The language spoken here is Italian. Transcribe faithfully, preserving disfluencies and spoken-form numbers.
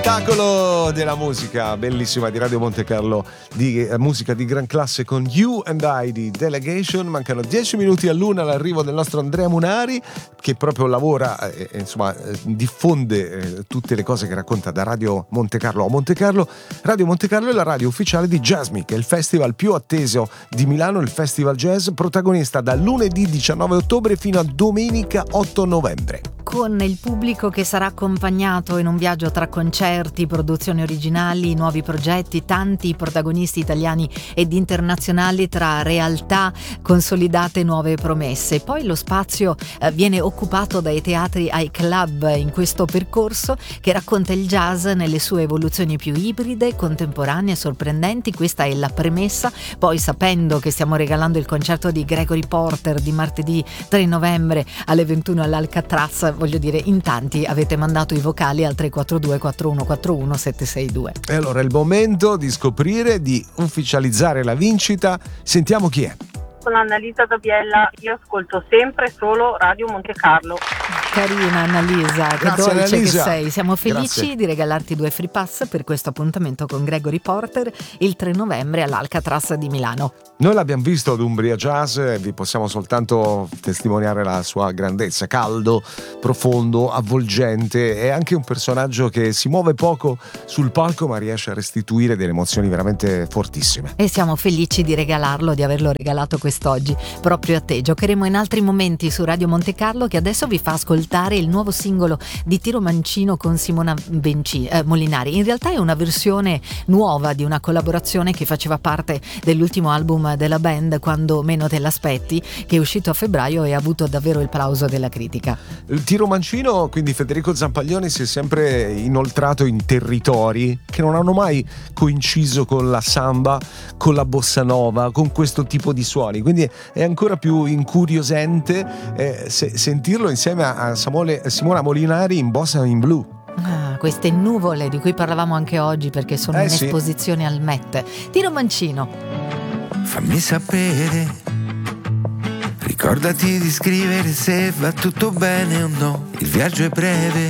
Spettacolo della musica bellissima di Radio Monte Carlo, di eh, musica di gran classe con You and I di Delegation. Mancano dieci minuti all'una all'arrivo del nostro Andrea Munari, che proprio lavora e eh, insomma eh, diffonde eh, tutte le cose che racconta da Radio Monte Carlo a Monte Carlo. Radio Monte Carlo è la radio ufficiale di Jazzmic, che è il festival più atteso di Milano, il Festival Jazz, protagonista da lunedì diciannove ottobre fino a domenica otto novembre. Con il pubblico che sarà accompagnato in un viaggio tra concerti, produzioni originali, nuovi progetti, tanti protagonisti italiani ed internazionali tra realtà consolidate e nuove promesse. Poi lo spazio eh, viene occupato dai teatri ai club in questo percorso che racconta il jazz nelle sue evoluzioni più ibride, contemporanee e sorprendenti. Questa è la premessa. Poi, sapendo che stiamo regalando il concerto di Gregory Porter di martedì tre novembre alle ventuno all'Alcatraz, voglio dire, in tanti avete mandato i vocali al tre quattro due quattro uno quattro uno sette sei due. E allora è il momento di scoprire, di ufficializzare la vincita. Sentiamo chi è. Sono Annalisa da Biella, io ascolto sempre solo Radio Monte Carlo. Carina Annalisa, che Grazie, dolce Annalisa. che sei. Siamo felici Grazie. di regalarti due free pass per questo appuntamento con Gregory Porter il tre novembre all'Alcatraz di Milano. Noi l'abbiamo visto ad Umbria Jazz e vi possiamo soltanto testimoniare la sua grandezza, caldo, profondo, avvolgente. È anche un personaggio che si muove poco sul palco ma riesce a restituire delle emozioni veramente fortissime. E siamo felici di regalarlo, di averlo regalato quest'oggi proprio a te. Giocheremo in altri momenti su Radio Monte Carlo, che adesso vi fa ascoltare il nuovo singolo di Tiro Mancino con Simona Benci, eh, Molinari. In realtà è una versione nuova di una collaborazione che faceva parte dell'ultimo album della band, Quando meno te l'aspetti, che è uscito a febbraio e ha avuto davvero il plauso della critica. Il Tiro Mancino, quindi Federico Zampaglioni, si è sempre inoltrato in territori che non hanno mai coinciso con la samba, con la bossa nova, con questo tipo di suoni, quindi è ancora più incuriosente eh, se, sentirlo insieme a Samole, Simona Molinari in Bossa in Blu. Ah, queste nuvole di cui parlavamo anche oggi, perché sono Eh, in sì. esposizione al Met. Tiro Mancino. Fammi sapere, ricordati di scrivere se va tutto bene o no. Il viaggio è breve,